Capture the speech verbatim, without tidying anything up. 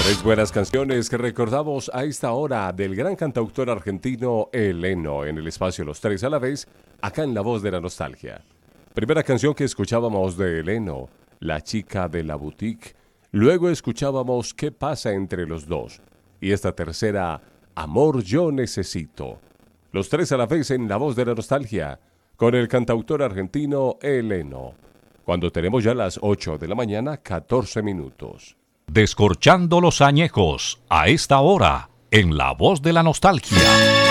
Tres buenas canciones que recordamos a esta hora del gran cantautor argentino Eleno en el espacio Los Tres a la Vez, acá en La Voz de la Nostalgia. Primera canción que escuchábamos de Eleno, La chica de la boutique. Luego escuchábamos ¿Qué pasa entre los dos? Y esta tercera, Amor yo necesito. Los Tres a la Vez en La Voz de la Nostalgia, con el cantautor argentino Eleno. Cuando tenemos ya las ocho de la mañana, catorce minutos. Descorchando los añejos, a esta hora, en La Voz de la Nostalgia.